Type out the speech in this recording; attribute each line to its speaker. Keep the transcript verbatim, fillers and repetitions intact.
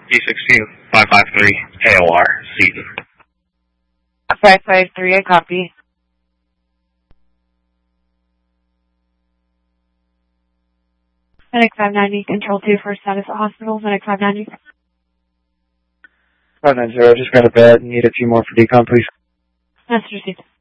Speaker 1: D sixteen, five five three, A O R, Seaton.
Speaker 2: five five three, I copy. Medic five ninety, control two for status at hospital, Medic five ninety.
Speaker 3: five nine zero, just got a bed, need a few more for decom, please.
Speaker 2: Master received.